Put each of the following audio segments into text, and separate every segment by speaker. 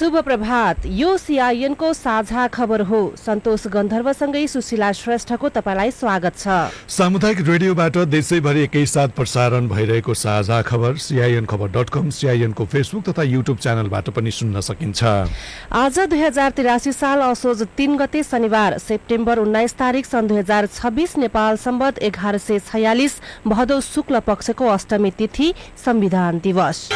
Speaker 1: शुभ प्रभात। यो सीआईएन को साझा खबर हो। सन्तोष गन्धर्वसँगै सुशीला श्रेष्ठको तपाईलाई स्वागत छ।
Speaker 2: सामुदायिक रेडियोबाट देशैभरि एकैसाथ प्रसारण भइरहेको साझा खबर CINखबर.com, CIN को फेसबुक तथा युट्युब च्यानलबाट पनि सुन्न सकिन्छ।
Speaker 1: आज 2083 साल असोज 3 गते शनिबार, सेप्टेम्बर 19 तारिक सन् 2026, नेपाल सम्वत 1146, भदौ शुक्ल पक्षको अष्टमी तिथि, संविधान दिवस।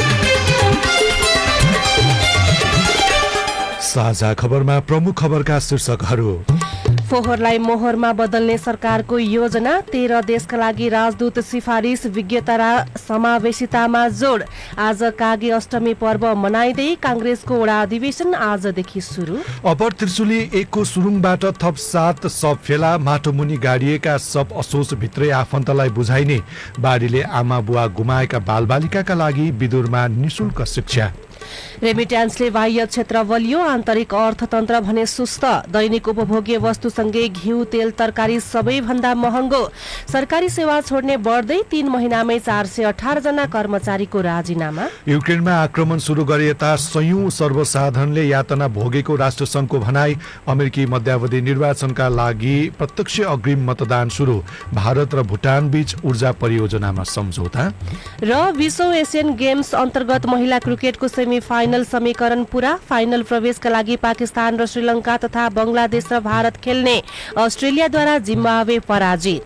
Speaker 2: साझा खबरमा प्रमुख खबरका शीर्षकहरू।
Speaker 1: फोहोरलाई मोहरमा बदल्ने सरकारको योजना, 13 देशका लागि राजदूत सिफारिस, विज्ञता र समावेशितामा जोड। आज कागी अष्टमी पर्व मनाइँदै कांग्रेसको वडा अधिवेशन आजदेखि सुरु। अपर
Speaker 2: त्रिशुली 1 को सुरुङबाट थप 7 शव फेला, माटोमुनि गाडिएका शव असोज भित्रै आफन्तलाई बुझाइने। बाढीले आमा बुवा गुमाएका बालबालिकाका लागि विदुरमा निशुल्क शिक्षा।
Speaker 1: रेमिट्यान्सले बाह्य क्षेत्र बलियो, आन्तरिक अर्थतन्त्र भने सुस्त। दैनिक उपभोग्य वस्तुसँगै घिउ, तेल, तरकारी सबैभन्दा महँगो। सरकारी सेवा छोड्ने बढ्दै 3 महिनामै 418 जना कर्मचारीको राजीनामा।
Speaker 2: युक्रेनमा आक्रमण सुरु गरे यता सयौं सर्वसाधारणले यातना भोगेको राष्ट्रसङ्घको भनाई। अमेरिकी मध्यावधि निर्वाचनका लागि प्रत्यक्ष अग्रिम मतदान सुरु। भारत र भुटान बीच ऊर्जा परियोजनामा सम्झौता।
Speaker 1: र विश्व एसियन गेम्स अन्तर्गत महिला क्रिकेटको फाइनल समीकरण पूरा। फाइनल प्रवेशका लागि पाकिस्तान र श्रीलङ्का तथा बंगलादेश र भारत खेल्ने। अस्ट्रेलियाद्वारा जिम्बाब्वे पराजित।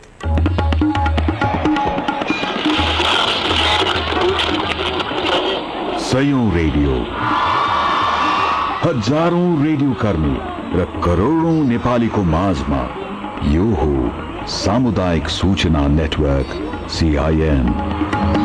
Speaker 3: सयौं रेडियो, हजारौं रेडियो कर्मी र करोडौं नेपालीको माझमा यो हो सामुदायिक सूचना नेटवर्क CIN।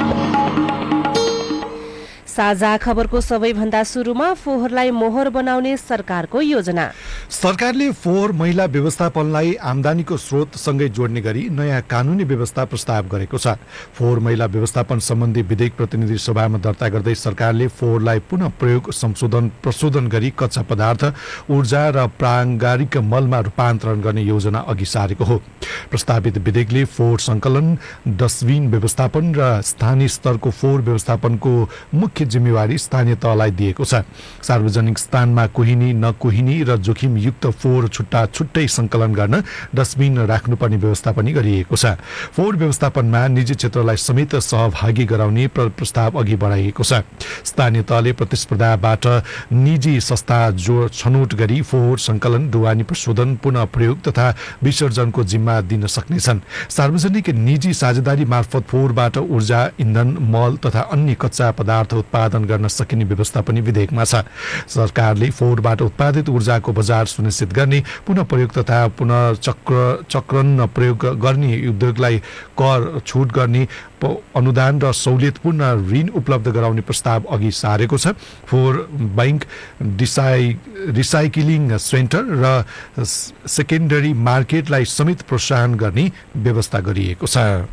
Speaker 1: साझा खबरको सबैभन्दा सुरुमा फोहोरलाई मोहर बनाउने सरकारको योजना।
Speaker 2: सरकारले फोहोर मैला व्यवस्थापनलाई आम्दानीको स्रोतसँगै जोड्ने गरी नयाँ कानूनी व्यवस्था प्रस्ताव गरेको छ। फोहोर मैला व्यवस्थापन सम्बन्धी विधेयक प्रतिनिधि सभामा दर्ता गर्दै सरकारले फोहोरलाई पुनः प्रयोग, प्रशोधन गरी कच्चा पदार्थ, ऊर्जा र प्राङ्गारिक मलमा रूपान्तरण गर्ने योजना अघि सारेको हो। प्रस्तावित विधेयकले फोहोर संकलन, डस्टबिन व्यवस्थापन र स्थानीय स्तरको फोहोर व्यवस्थापनको मुख्य जिम्मेवारी स्थानीय तहलाई दिएको छ। सार्वजनिक स्थानमा कुहिनी, नकुहिनी र जोखिमयुक्त फोहोर छुट्टा छुट्टै संकलन गर्न डस्टबिन राख्नुपर्ने व्यवस्था पनि गरिएको छ। फोहोर व्यवस्थापनमा निजी क्षेत्रलाई समेत सहभागी गराउने प्रस्ताव अघि बढाइएको छ। स्थानीय तहले प्रतिस्पर्धाबाट निजी संस्था छनौट गरी फोहोर संकलन, ढुवानी प्रशोधन, पुनः प्रयोग तथा विसर्जनको जिम्मा दिन सक्नेछन्। सार्वजनिक निजी साझेदारी मार्फत फोहोरबाट ऊर्जा, इन्धन, मल तथा अन्य कच्चा पदार्थ उत्पादन गर्न सकिने व्यवस्था पनि विधेयकमा छ। सरकारले फोहोरबाट उत्पादित ऊर्जाको बजार सुनिश्चित गर्ने, पुनः प्रयोग तथा पुनः चक्रण प्रयोग गर्ने उद्योगलाई कर छुट गर्ने, अनुदान र सहुलियतपूर्ण ऋण उपलब्ध गराउने प्रस्ताव अघि सारेको छ। फोहोर बैंक, रिसाइक्लिङ सेन्टर र सेकेन्डरी मार्केटलाई समेत प्रोत्साहन गर्ने व्यवस्था गरिएको छ।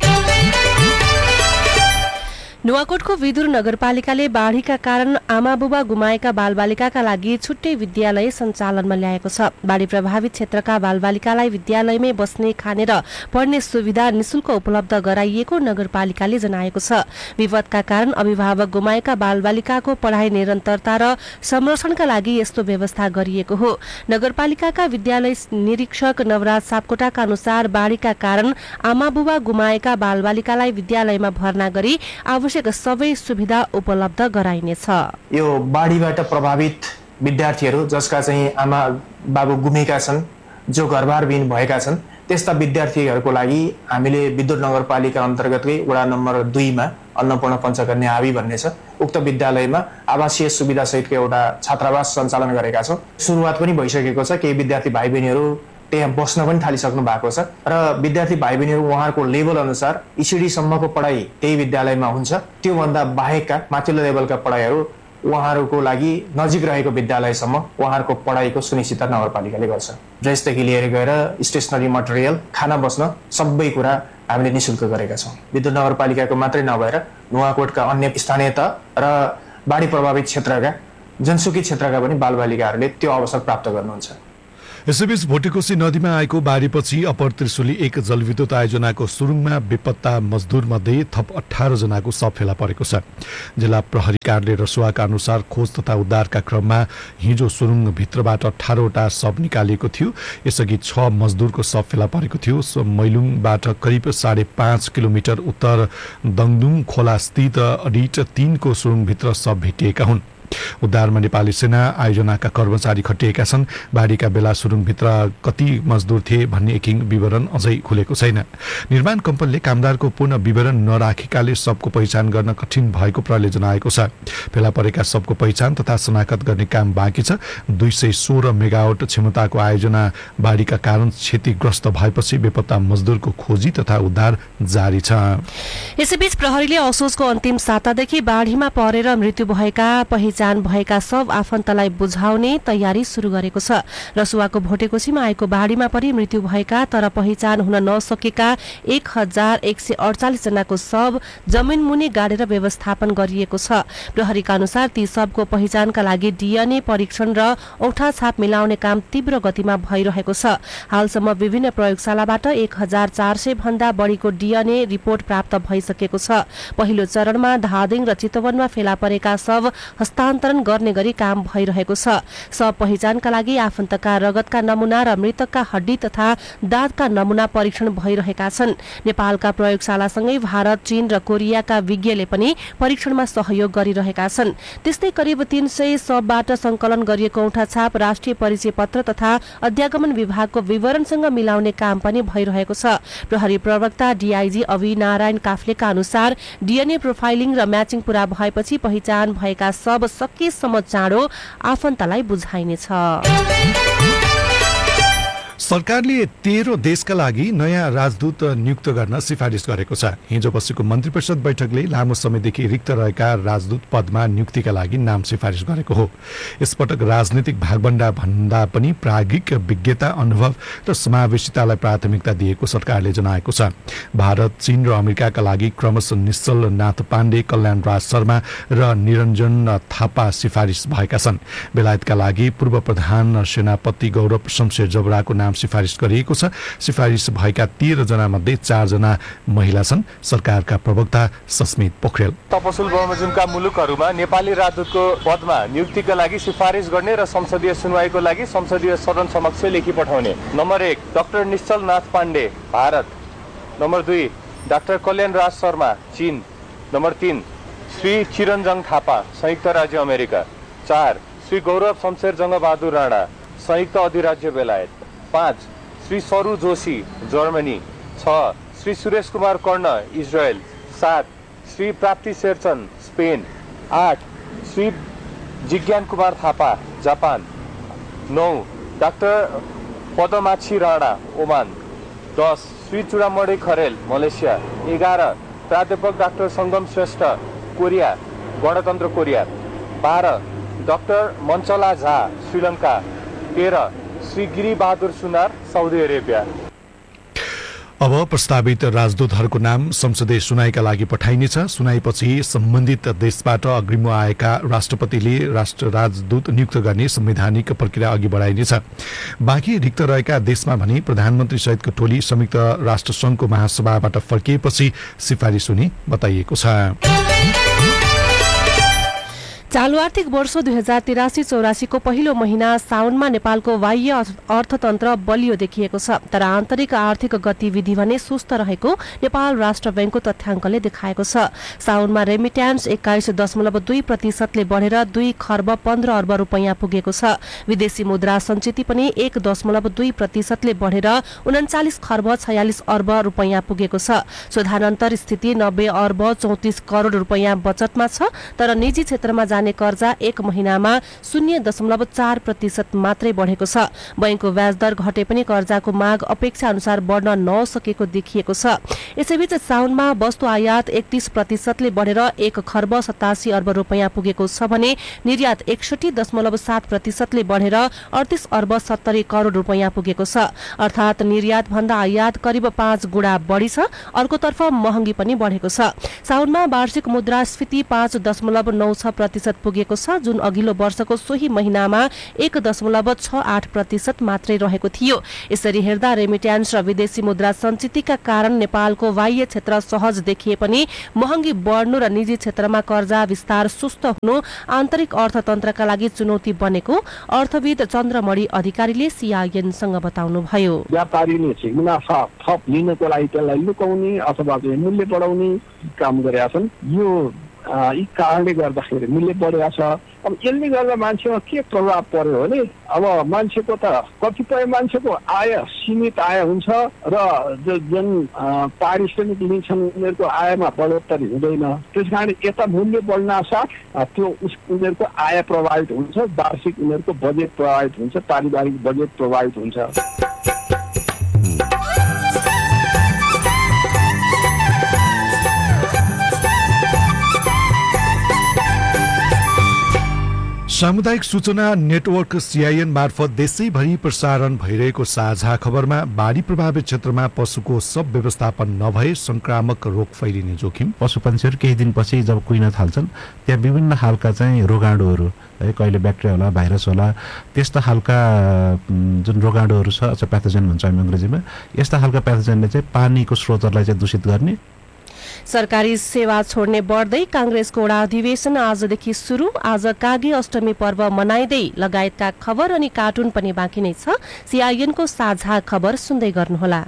Speaker 1: नुवाकोटको विदुर नगरपालिकाले बाढीका कारण आमा बुबा गुमाएका बालबालिकाका लागि छुट्टै विद्यालय सञ्चालनमा ल्याएको छ। बाढी प्रभावित क्षेत्रका बालबालिकालाई विद्यालयमै बस्ने, खाने र पढ्ने सुविधा निशुल्क उपलब्ध गराइएको नगरपालिकाले जनाएको छ। विपदका कारण अभिभावक गुमाएका बालबालिकाको पढाइ निरन्तरता र संरक्षणका लागि यस्तो व्यवस्था गरिएको हो। नगरपालिकाका विद्यालय निरीक्षक नवराज सापकोटाका अनुसार बाढीका कारण आमा बुबा गुमाएका बालबालिकालाई विद्यालयमा भर्ना गरी सबै सुविधा उपलब्ध गराइनेछ।
Speaker 4: यो बाढीबाट प्रभावित विद्यार्थीहरू जसका चाहिँ आमा बाबु गुमेका छन्, जो घरबारविहीन भएका छन्, त्यस्ता विद्यार्थीहरूको लागि हामीले विदुर नगरपालिका अन्तर्गतकै वडा नम्बर 2 मा अन्नपूर्ण पञ्चकन्या आवी भन्ने छ, उक्त विद्यालयमा आवासीय सुविधा सहितको एउटा छात्रावास सञ्चालन गरेका छौँ। सुरुवात पनि भइसकेको छ। केही विद्यार्थी भाइ बहिनीहरू त्यहाँ बस्न पनि थालिसक्नु भएको छ र विद्यार्थी भाइ बहिनीहरू उहाँहरूको लेभल अनुसार ECD सम्मको पढाइ त्यही विद्यालयमा हुन्छ। त्योभन्दा बाहेकका माथिल्लो लेभलका पढाइहरू उहाँहरूको लागि नजिक रहेको विद्यालयसम्म उहाँहरूको पढाइको सुनिश्चितता नगरपालिकाले गर्छ। ड्रेसदेखि लिएर गएर स्टेसनरी मटेरियल, खाना बस्न सबै कुरा हामीले निशुल्क गरेका छौँ। विद्युत नगरपालिकाको मात्रै नभएर नुवाकोटका अन्य स्थानीय तह र बाढी प्रभावित क्षेत्रका, जनसुकी क्षेत्रका पनि बालबालिकाहरूले त्यो अवसर प्राप्त गर्नुहुन्छ।
Speaker 2: यसैबीच भोटेकोशी नदीमा आएको बाढीपछि अप्पर त्रिशुली 1 जलविद्युत आयोजनाको सुरुङमा बेपत्ता मजदुर मध्ये थप 18 जनाको शव फेला परेको छ। जिल्ला प्रहरी कार्यालय रसुवाका अनुसार खोज तथा उद्धारका क्रममा हिजो सुरुङ भित्रबाट 18 वटा शव निकालिएको थियो। यसअघि 6 मजदुरको शव फेला परेको थियो। मैलुङबाट करिब 5.5 किलोमिटर उत्तर दङदुङ खोला स्थित अडिट 3 को सुरुङभित्र शव भेटिएका हुन्। उद्धारमा नेपाली सेना आयोजनाका कर्मचारी खटिएका छन्। बाढीका बेला सुरुङभित्र कति मजदुर थिए भन्ने एकिङ विवरण अझै खुलेको छैन। निर्माण कम्पनीले कामदारको पूर्ण विवरण नराखेकाले शवको पहिचान गर्न कठिन भएको प्रहरीले जनाएको छ। फेला परेका शवको पहिचान तथा शनाखत गर्ने काम बाँकी छ। 216 मेगावाट क्षमताको आयोजना बाढीका कारण क्षतिग्रस्त भएपछि बेपत्ता मजदुरको खोजी तथा उद्धार जारी छ।
Speaker 1: यसैबीच प्रहरीले असोजको अन्तिम सातादेखि बाढीमा परेर मृत्यु भएका पहिचान भएका सब आफन्तलाई बुझाउने तयारी सुरु गरेको छ। रसुवाको भोटेकोशीमा आएको बाढीमा परि मृत्यु भएका तर पहिचान हुन नसकेका 1148 जनाको शव जमिन मुनि गाडेर व्यवस्थापन गरिएको छ। प्रहरीका अनुसार ती शवको पहिचानका लागि डीएनए परीक्षण र औठा छाप मिलाउने काम तीव्र गतिमा भइरहेको छ। हालसम्म विभिन्न प्रयोगशालाबाट 1400 भन्दा बढीको डीएनए रिपोर्ट प्राप्त भइसकेको छ। पहिलो चरणमा धादिङ र चितवनमा फेला परेका शव हस्तान्तरण गर्ने गरी काम भइरहेको छ। शव पहिचानका लागि आफन्तका रगतका नमुना र मृतकका हड्डी तथा दाँतका नमुना परीक्षण भइरहेका छन्। नेपालका प्रयोगशालासँगै भारत, चीन र कोरियाका विज्ञले पनि परीक्षणमा सहयोग गरिरहेका छन्। त्यस्तै करिब 300 शवबाट संकलन गरिएको औठा छाप, राष्ट्रिय परिचय पत्र तथा अध्यागमन विभागको विवरणसँग मिलाउने काम पनि भइरहेको छ। प्रहरी प्रवक्ता डीआईजी अभिनारायण काफ्लेका अनुसार डीएनए प्रोफाइलिङ र म्याचिङ पूरा भएपछि पहिचान भएका शव सकेसम्म चाँडो आफन्तलाई बुझाइनेछ।
Speaker 2: सरकारले 13 देशका लागि नयाँ राजदूत नियुक्त गर्न सिफारिस गरेको छ। हिजो बसेको मन्त्री परिषद बैठकले लामो समयदेखि रिक्त रहेका राजदूत पदमा नियुक्तिका लागि नाम सिफारिस गरेको हो। यसपटक राजनीतिक भागभण्डा भन्दा पनि प्राज्ञिक विज्ञता, अनुभव र समावेशितालाई प्राथमिकता दिएको सरकारले जनाएको छ। भारत, चीन र अमेरिकाका लागि क्रमशः निश्चल नाथ पाण्डे, कल्याण राज शर्मा र निरञ्जन थापा सिफारिस भएका छन्। बेलायतका लागि पूर्व प्रधान सेनापति गौरव शमशेर जबराको नाम सिफारिस गरिएको छ। सिफारिस भएका 13 जना मध्ये 4 जना महिला छन्। सरकारका प्रवक्ता सस्मित पोखरेल
Speaker 5: तपसुल बमोजिमका मुलुकहरूमा नेपाली राजदूतको पदमा नियुक्तिका लागि सिफारिस गर्ने र संसदीय सुनवाईको लागि संसदीय सदन समक्ष लेखी पठाउने। नम्बर 1 डाक्टर निश्चल नाथ पाण्डे, भारत। नम्बर 2 डाक्टर कल्याण राज शर्मा, चीन। नम्बर 3 श्री चिरञ्जङ थापा, संयुक्त राज्य अमेरिका। 4 श्री गौरव शमशेर जङ्गबहादुर राणा, संयुक्त अधिराज्य बेलायत। 5 श्री सरू जोशी, जर्मनी। 6 श्री सुरेश कुमार कर्ण, इजरायल। 7 श्री प्राप्ति Sherchan, Spain. 8 Shri जिज्ञान Kumar Thapa, Japan. 9 doctor पदमाछी Rana, Oman. 10 Shri Chudamani Kharel, Malaysia. 11 प्राध्यापक डाक्टर सङ्गम श्रेष्ठ, कोरिया, गणतन्त्र कोरिया। 12 डाक्टर मञ्चला झा, श्रीलङ्का। 13 श्री गिरी बहादुर सुनार, साउदी अरेबिया।
Speaker 2: अब प्रस्तावित राजदूतहरूको नाम संसदीय सुनाईका लागि पठाइनेछ। सुनाईपछि सम्बन्धित देशबाट अग्रिम आएका राष्ट्रपतिले राजदूत नियुक्त गर्ने संवैधानिक प्रक्रिया अघि बढाइनेछ। बाँकी रिक्त रहेका देशमा भने प्रधानमन्त्री सहितको टोली संयुक्त राष्ट्रसङ्घको महासभाबाट फर्किएपछि सिफारिस हुने बताइएको छ।
Speaker 1: चालू आर्थिक वर्ष 2083-84 को पहिलो महिना साउनमा नेपालको बाह्य अर्थतन्त्र बलियो देखिएको छ, तर आन्तरिक आर्थिक गतिविधि भने सुस्त रहेको नेपाल राष्ट्र बैंकको तथ्याङ्कले देखाएको छ। साउनमा रेमिट्यान्स 21.2% बढेर 2 खर्ब 15 अर्ब रुपैयाँ पुगेको छ। विदेशी मुद्रा सञ्चिति पनि 1.2% बढेर 39 खर्ब 46 अर्ब रुपैयाँ पुगेको छ। शोधानन्तर स्थिति 90 अर्ब 34 करोड रुपैयाँ बचतमा छ, तर निजी क्षेत्रमा जाने कर्जा 1 महिनामा 0.4% मात्रै बढेको छ। बैंकको ब्याज दर घटे पनि कर्जाको माग अपेक्षा अनुसार बढ्न नसकेको देखिएको छ। यसैबीच साउनमा वस्तु आयात 31% बढेर 1 खर्ब 87 अर्ब रुपैयाँ पुगेको छ भने निर्यात 61.7% बढेर 38 अर्ब 70 करोड रुपैयाँ पुगेको छ। अर्थात् निर्यात भन्दा आयात करिब 5 गुणा बढी छ। अर्कोतर्फ महँगी पनि बढेको छ। साउनमा वार्षिक मुद्रास्फीति 5.96% प्रतिशत पुगेको छ, जुन अघिल्लो वर्षको सोही महिनामा 1.68% मात्रै रहेको थियो। यसरी हेर्दा रेमिट्यान्स र विदेशी मुद्रा सञ्चितका कारण नेपालको बाह्य क्षेत्र सहज देखिए पनि महँगी बढ्नु र निजी क्षेत्रमा कर्जा विस्तार सुस्त हुनु आन्तरिक अर्थतन्त्रका लागि चुनौती बनेको अर्थविद चन्द्रमणि अधिकारीले सीआईएनसँग बताउनुभयो।
Speaker 6: व्यापारीले चाहिँ मुनाफा थप लिनको लागि त्यसलाई लुकाउने अथवा चाहिँ मूल्य बढाउने काम गरेका छन्। यो यी कारणले गर्दाखेरि मूल्य बढेको छ। अब यसले गर्दा मान्छेमा के प्रभाव पर्यो भने अब मान्छेको त कतिपय मान्छेको आय सीमित आय हुन्छ र जुन पारिश्रमिक लिन्छन् उनीहरूको आयमा बढोत्तरी हुँदैन। त्यस कारण यता मूल्य बढ्न साथ त्यो उनीहरूको आय प्रभावित हुन्छ, वार्षिक उनीहरूको बजेट प्रभावित हुन्छ, पारिवारिक बजेट प्रभावित हुन्छ।
Speaker 2: सामुदायिक सूचना नेटवर्क सीआईएन मार्फत देशैभरि प्रसारण भइरहेको साझा खबरमा बाढी प्रभावित क्षेत्रमा पशुको सब व्यवस्थापन नभए संक्रामक रोग फैलिने जोखिम।
Speaker 7: पशुपन्छीहरू केही दिनपछि जब कुहिन थाल्छन् त्यहाँ विभिन्न खालका चाहिँ रोगाणुहरू है, कहिले ब्याक्टेरिया होला, भाइरस होला, त्यस्ता खालका जुन रोगाणुहरू छ अथवा प्याथोजेन भन्छ हामी अङ्ग्रेजीमा, यस्ता खालका प्याथोजेनले चाहिँ पानीको स्रोतहरूलाई चाहिँ दूषित गर्ने।
Speaker 1: सरकारी सेवा छोड्ने बढ्दै कांग्रेसको वडा अधिवेशन आजदेखि सुरु। आज कागी अष्टमी पर्व मनाइदै लगायतका खबर अनि कार्टुन पनि बाँकी नै छ। सीआईएनको साझा खबर सुन्दै गर्नुहोला।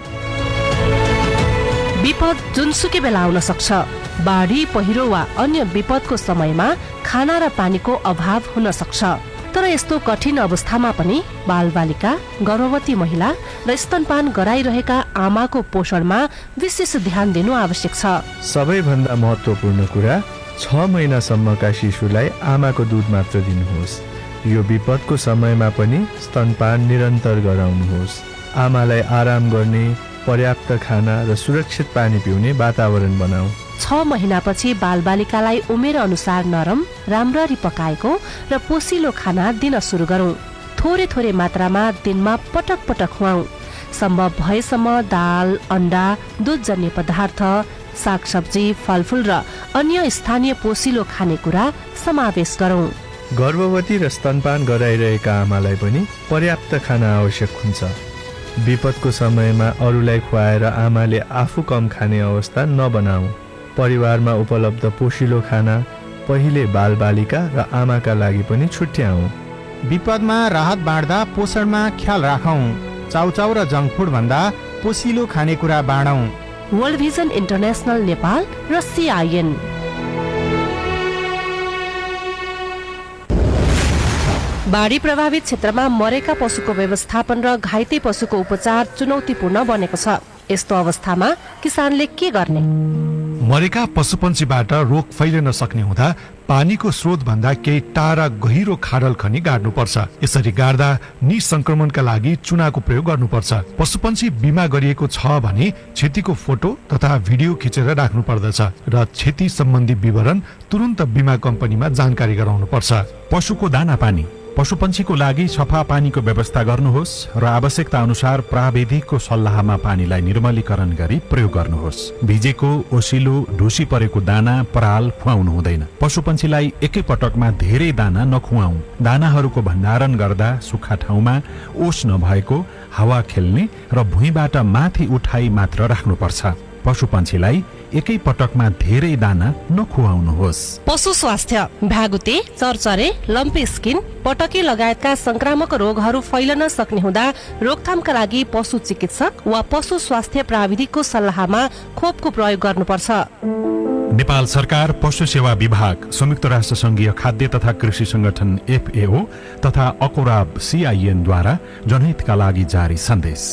Speaker 1: विपद जुनसुकै बेला आउन सक्छ। बाढी, पहिरो वा अन्य विपदको समयमा खाना र पानीको अभाव हुन सक्छ। तर यस्तो कठिन अवस्थामा पनि बालबालिका, गर्भवती महिला र स्तनपान गराइरहेका आमाको पोषणमा विशेष ध्यान दिनु आवश्यक छ।
Speaker 8: सबैभन्दा महत्त्वपूर्ण कुरा 6 महिनासम्मका शिशुलाई आमाको दुध मात्र दिनुहोस्। यो विपदको समयमा पनि स्तनपान निरन्तर गराउनुहोस्। आमालाई आराम गर्ने, पर्याप्त खाना र सुरक्षित पानी पिउने वातावरण बनाऊ।
Speaker 1: 6 महिनापछि बालबालिकालाई उमेर अनुसार नरम, राम्ररी पकाएको र पोसिलो खाना दिन सुरु गरौं। थोरै थोरै मात्रामा दिनमा पटक पटक खुवाऊ। सम्भव भएसम्म दाल, अन्डा, दुधजन्य पदार्थ, सागसब्जी, फलफूल र अन्य स्थानीय पोसिलो खानेकुरा समावेश गरौं।
Speaker 8: गर्भवती र स्तनपान गराइरहेका आमालाई पनि पर्याप्त खाना आवश्यक हुन्छ। विपदको समयमा अरूलाई खुवाएर आमाले आफू कम खाने अवस्था नबनाऊ। परिवारमा उपलब्ध पोषिलो खाना पहिले बालबालिका र आमाका लागि पनि छुट्याऊ।
Speaker 9: विपदमा राहत बाँड्दा पोषणमा ख्याल राखौं। चाउचाउ र जङ्क फुड भन्दा पोसिलो खानेकुरा बाँडौं।
Speaker 1: वर्ल्ड भिजन इन्टरनेशनल नेपाल र सीआईएन। बाढी प्रभावित क्षेत्रमा मरेका पशुको व्यवस्थापन र घाइते पशुको उपचार चुनौतीपूर्ण बनेको छ। यस्तो अवस्थामा किसानले के गर्ने?
Speaker 2: मरेका पशुपन्छीबाट रोग फैलिन सक्ने हुँदा पानीको स्रोत भन्दा केही टाढा गहिरो खाडल खनी गाड्नुपर्छ। यसरी गाड्दा निसंक्रमणका लागि चुनाको प्रयोग गर्नुपर्छ। पशुपन्छी बिमा गरिएको छ भने क्षतिको फोटो तथा भिडियो खिचेर राख्नु पर्दछ र क्षति सम्बन्धी विवरण तुरन्त बिमा कम्पनीमा जानकारी गराउनुपर्छ।
Speaker 7: पशुको दाना पानी, पशुपन्छीको लागि सफा पानीको व्यवस्था गर्नुहोस् र आवश्यकता अनुसार प्राविधिकको सल्लाहमा पानीलाई निर्मलीकरण गरी प्रयोग गर्नुहोस्। भिजेको, ओसिलो, ढुसी परेको दाना, पराल खुवाउनु हुँदैन। पशुपन्छीलाई एकै पटकमा धेरै दाना नखुवाऊ। दानाहरूको भण्डारण गर्दा सुक्खा ठाउँमा, ओस नभएको, हावा खेल्ने र भुइँबाट माथि उठाई मात्र राख्नुपर्छ। पशुपन्छीलाई एकै पटकमा धेरै दाना नखुवाउनुहोस्।
Speaker 1: पशु स्वास्थ्य, भ्यागुते, चरचरे, लम्पी स्किन, पटके लगायतका संक्रामक रोगहरू फैलन सक्ने हुँदा रोकथामका लागि पशु चिकित्सक वा पशु स्वास्थ्य प्राविधिकको सल्लाहमा खोपको प्रयोग गर्नुपर्छ।
Speaker 7: नेपाल सरकार, पशु सेवा विभाग, संयुक्त राष्ट्र संघीय खाद्य तथा कृषि संगठन FAO तथा अकोराब CIN द्वारा जनहितका लागि जारी सन्देश।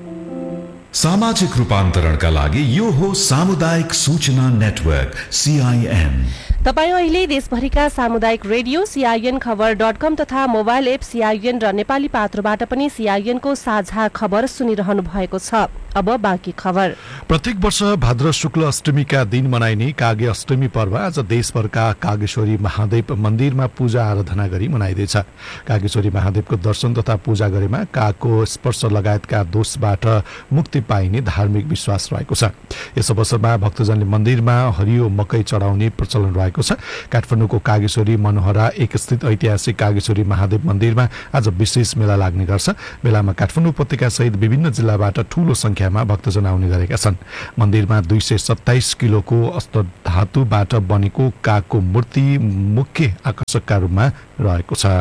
Speaker 3: सामाजिक रूपान्तरणका लागि यो हो सामुदायिक सूचना नेटवर्क CIN।
Speaker 1: तपाईँ अहिले देशभरिका सामुदायिक रेडियो CIN खबर.com तथा मोबाइल एप CIN र नेपाली पात्रोबाट पनि CIN को साझा खबर सुनिरहनु भएको छ। अब बाँकी खबर।
Speaker 2: प्रत्येक वर्ष भाद्र शुक्ल अष्टमीका दिन मनाइने कागे अष्टमी पर्व आज देशभरका कागेश्वरी महादेव मन्दिरमा पूजा आराधना गरी मनाइँदैछ। कागेश्वरी महादेवको दर्शन तथा पूजा गरेमा कागको स्पर्श लगायतका दोषबाट मुक्ति पाइने धार्मिक विश्वास रहेको छ। यस अवसरमा भक्तजनले मन्दिरमा हरियो मकै चढाउने प्रचलन रहेको भएको छ। काठमाडौँको कागेश्वरी मनोहरा 1 स्थित ऐतिहासिक कागेश्वरी महादेव मन्दिरमा आज विशेष मेला लाग्ने गर्छ। मेलामा काठमाडौँ उपत्यका सहित विभिन्न जिल्लाबाट ठूलो संख्यामा भक्तजन आउने गरेका छन्। मन्दिरमा 227 किलोको अष्टधातुबाट बनेको कागको मूर्ति मुख्य आकर्षकका रूपमा रहेको छ।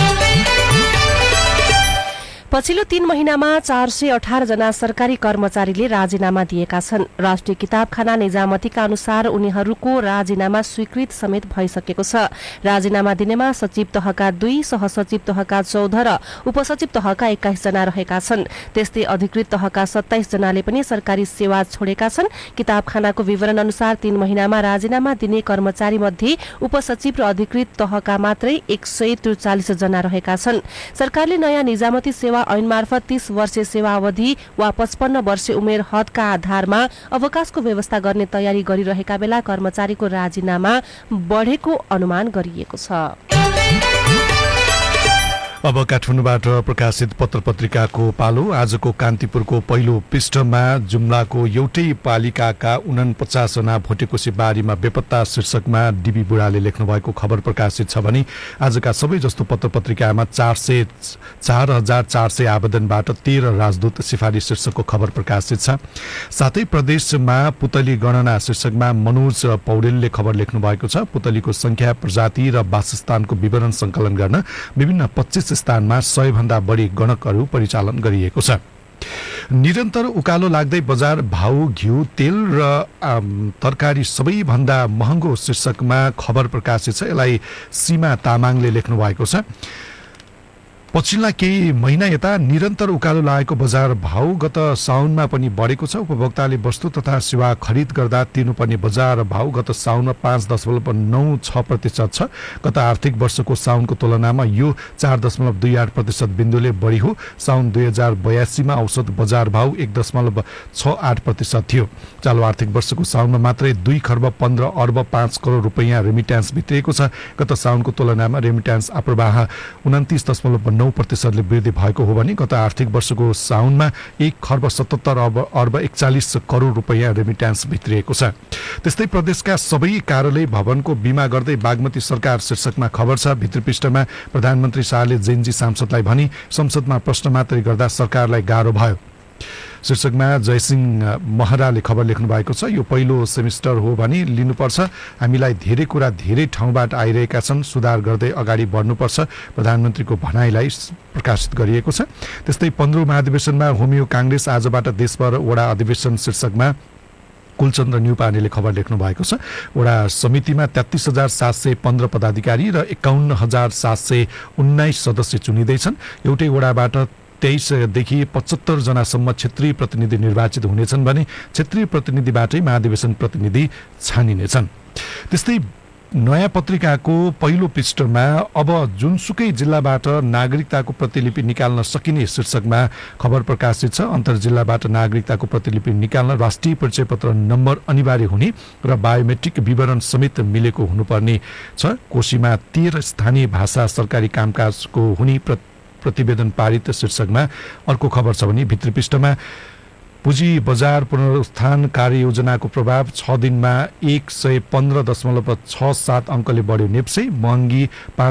Speaker 1: पछिल्लो 3 महिनामा 418 जना सरकारी कर्मचारीले राजीनामा दिएका छन्। राष्ट्रिय किताबखाना निजामतीका अनुसार उनीहरूको राजीनामा स्वीकृत समेत भइसकेको छ। राजीनामा दिनेमा सचिव तहका 2, सहसचिव तहका 14 र उपसचिव तहका 21 जना रहेका छन्। त्यस्तै अधिकृत तहका 27 जनाले पनि सरकारी सेवा छोडेका छन्। किताबखानाको विवरण अनुसार 3 महिनामा राजीनामा दिने कर्मचारी मध्ये उपसचिव र अधिकृत तहका मात्रै 143 जना रहेका छन्। सरकारले नयाँ निजामती सेवा ऐन मार्फत 30 वर्षे सेवा अवधि वा 55 वर्षे उमेर हदका आधारमा अवकाशको व्यवस्था गर्ने तयारी गरिरहेका बेला कर्मचारीको राजीनामा बढेको अनुमान गरिएको छ।
Speaker 2: अब काठमाडौँबाट प्रकाशित पत्र पत्रिकाको पालो। आजको कान्तिपुरको पहिलो पृष्ठमा जुम्लाको एउटै पालिकाका 49 जना भोटेकोसी बारीमा बेपत्ता शीर्षकमा डीबी बुढाले लेख्नु भएको खबर प्रकाशित छ भने आजका सबै जस्तो पत्र पत्रिकामा 4,400 आवेदनबाट 13 राजदूत सिफारिस शीर्षकको खबर प्रकाशित छ। साथै प्रदेशमा पुतली गणना शीर्षकमा मनोज पौडेलले खबर लेख्नु भएको छ। पुतलीको संख्या, प्रजाति र वासस्थानको विवरण संकलन गर्न विभिन्न 25 स्थानमा 100 भन्दा बढी गणकहरू परिचालन गरिएको छ। निरन्तर उकालो लाग्दै बजार भाउ, घिउ, तेल र तरकारी सबैभन्दा महँगो शीर्षकमा खबर प्रकाशित छ। यसलाई सीमा तामाङले लेख्नु भएको छ। पछिल्ला केही महिना यता निरन्तर उकालो लागेको बजार भाउ गत साउनमा पनि बढेको छ। उपभोक्ताले वस्तु तथा सेवा खरिद गर्दा तिर्नुपर्ने बजार भाउ गत साउनमा 5.96% छ। गत आर्थिक वर्षको साउनको तुलनामा यो 4.28% बिन्दुले बढी हो। साउन 2082 मा औसत बजार भाउ 1.68% थियो। चालु आर्थिक वर्षको साउनमा मात्रै 2 खर्ब 15 अर्ब 5 करोड रुपैयाँ रेमिट्यान्स भित्रिएको छ। गत साउनको तुलनामा रेमिट्यान्स अप्रवाह 29.9% वृद्धि भएको हो भने गत आर्थिक वर्षको साउनमा 1 खर्ब 77 अर्ब 41 करोड रुपैयाँ रेमिट्यान्स भित्रिएको छ। त्यस्तै प्रदेशका सबै कार्यालय भवनको बीमा गर्दै बागमती सरकार शीर्षकमा खबर छ। भित्री पृष्ठमा प्रधानमन्त्री शाहले जैनजी सांसदलाई भनी संसदमा प्रश्न मात्रै गर्दा सरकारलाई गाह्रो भयो शीर्षकमा जयसिंह महराले खबर लेख्नु भएको छ। यो पहिलो सेमिस्टर हो भने लिनुपर्छ। हामीलाई धेरै कुरा धेरै ठाउँबाट आइरहेका छन्। सुधार गर्दै अगाडि बढ्नुपर्छ। प्रधानमन्त्रीको भनाइलाई प्रकाशित गरिएको छ। त्यस्तै 15औं महाधिवेशनमा होमियो कांग्रेस आजबाट देशभर वडा अधिवेशन शीर्षकमा कुलचन्द्र न्युपानेले खबर लेख्नु भएको छ। वडा समितिमा 33,715 पदाधिकारी र 51,719 सदस्य चुनिँदैछन्। एउटै वडाबाट 23 देखि 75 जनासम्म क्षेत्रीय प्रतिनिधि निर्वाचित हुनेछन् भने क्षेत्रीय प्रतिनिधिबाटै महाधिवेशन प्रतिनिधि छानिनेछन्। त्यस्तै नयाँ पत्रिकाको पहिलो पृष्ठमा अब जुनसुकै जिल्लाबाट नागरिकताको प्रतिलिपि निकाल्न सकिने शीर्षकमा खबर प्रकाशित छ। अन्तर्जिल्लाबाट नागरिकताको प्रतिलिपि निकाल्न राष्ट्रिय परिचय पत्र नम्बर अनिवार्य हुने र बायोमेट्रिक विवरण समेत मिलेको हुनुपर्ने छ। कोशीमा 13 स्थानीय भाषा सरकारी कामकाजको हुने प्रतिवेदन पारित शीर्षकमा अर्को खबर छ भने भित्री पृष्ठमा पुँजी बजार पुनरुत्थान कार्ययोजनाको प्रभाव 6 दिनमा 115.67 अङ्कले बढ्यो। नेप्से महँगी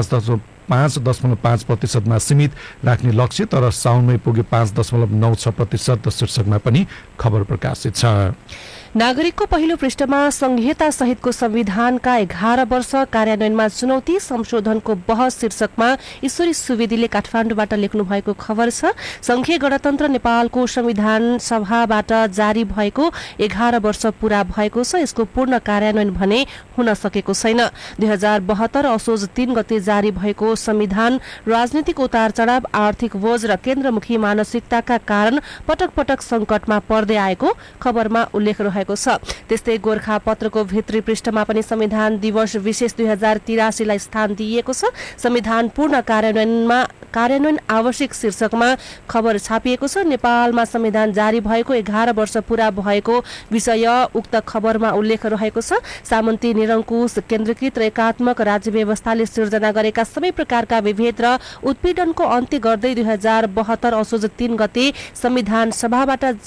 Speaker 2: 5.5% सीमित राख्ने लक्ष्य तर साउनमै पुग्यो 5.96% शीर्षकमा पनि खबर प्रकाशित छ।
Speaker 1: नागरिकको पहिलो पृष्ठमा संहिता सहितको संविधानका 11 वर्ष कार्यान्वयनमा चुनौती संशोधनको बहस शीर्षकमा ईश्वरी सुवेदीले काठमाडौँबाट लेख्नु भएको खबर छ। संघीय गणतन्त्र नेपालको संविधान सभाबाट जारी भएको 11 वर्ष पूरा भएको छ। यसको पूर्ण कार्यान्वयन भने हुन सकेको छैन। 2072 असोज 3 गते जारी भएको संविधान राजनीतिक उतार चढाव, आर्थिक बोझ र केन्द्रमुखी मानसिकताका कारण पटक पटक संकटमा पर्दै आएको खबरमा उल्लेख रहेको छ। त्यस्तै गोर्खा पत्रको भित्री पृष्ठमा पनि संविधान दिवस विशेष 2083 लाई स्थान दिइएको छ। संविधान पूर्ण कार्यान्वयन आवश्यक शीर्षकमा खबर छापिएको छ। नेपालमा संविधान जारी भएको 11 वर्ष पूरा भएको विषय उक्त खबरमा उल्लेख रहेको छ। सामन्ती निरङ्कुश केन्द्रीकृत र एकात्मक राज्य व्यवस्थाले सिर्जना गरेका सबै प्रकारका विभेद र उत्पीडनको अन्त्य गर्दै 2072 असोज 3 गते संविधान सभाबाट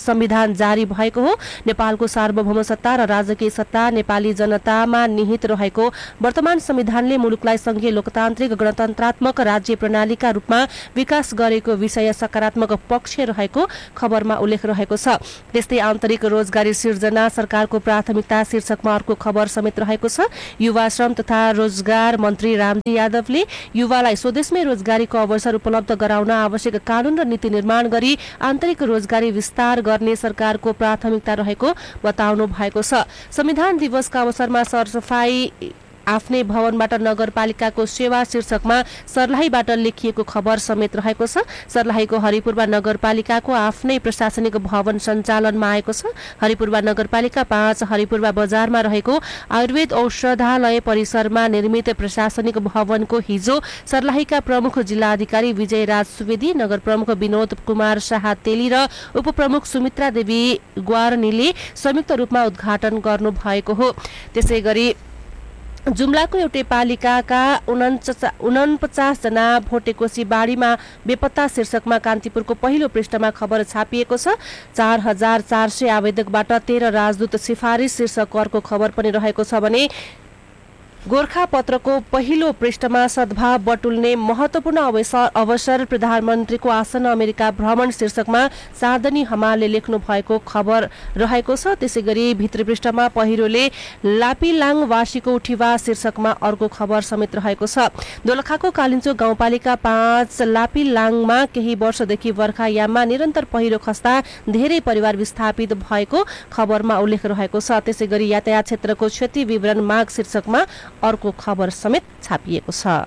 Speaker 1: संविधान जारी भएको हो। नेपालको सार्वभौम सत्ता र राजकीय सत्ता नेपाली जनतामा निहित रहेको वर्तमान संविधानले मुलुकलाई संघीय लोकतान्त्रिक गणतन्त्रात्मक राज्य प्रणालीका रूपमा विकास गरेको विषय सकारात्मक पक्ष रहेको खबरमा उल्लेख रहेको छ। त्यस्तै आन्तरिक रोजगारी सिर्जना सरकारको प्राथमिकता शीर्षकमा अर्को खबर समेत रहेको छ। युवा श्रम तथा रोजगार मन्त्री रामजी यादवले युवालाई स्वदेशमै रोजगारीको अवसर उपलब्ध गराउन आवश्यक कानून र नीति निर्माण गरी आन्तरिक रोजगारी विस्तार गर्ने सरकारको प्राथमिकता रहेको बताउनु भएको छ। संविधान दिवसका अवसरमा सरसफाई आफ्नै भवनबाट नगरपालिकाको सेवा शीर्षकमा सर्लाहीबाट लेखिएको खबर समेत रहेको छ। सर्लाहीको हरिपुरवा नगरपालिकाको आफ्नै प्रशासनिक भवन सञ्चालनमा आएको छ। हरिपुरवा नगरपालिका 5 हरिपुरवा बजारमा रहेको आयुर्वेद औषधालय परिसरमा निर्मित प्रशासनिक भवनको हिजो सर्लाहीका प्रमुख जिल्ला अधिकारी विजयराज सुवेदी, नगर प्रमुख विनोद कुमार शाह तेली र उपप्रमुख सुमित्रा देवी ग्वारनीले संयुक्त रूपमा उद्घाटन गर्नु भएको हो। त्यसै गरी जुम्लाको एउटै पालिकाका 49 जना भोटेकोसी बाढीमा बेपत्ता शीर्षकमा कान्तिपुरको पहिलो पृष्ठमा खबर छापिएको छ। 4400 आवेदकबाट 13 राजदूत सिफारिस शीर्षकको अर्को खबर पनि रहेको छ भने गोरखापत्रको पहिलो पृष्ठमा सद्भाव बटुल्ने महत्वपूर्ण अवसर प्रधानमन्त्रीको आसन अमेरिका भ्रमण शीर्षकमा साधनी हमालले लेख्नु भएको खबर रहेको छ। त्यसैगरी भित्री पृष्ठमा पहिरोले लापिलाङवासीको उठिवा शीर्षकमा अर्को खबर समेत रहेको छ। दोलखाको कालिन्चो गाउँपालिका 5 लापिलाङमा केही वर्षदेखि बर्खायाममा निरन्तर पहिरो खस्दा धेरै परिवार विस्थापित भएको खबरमा उल्लेख रहेको छ। त्यसैगरी यातायात क्षेत्रको क्षति विवरण माग शीर्षकमा अर्को खबर समेत छापिएको छ।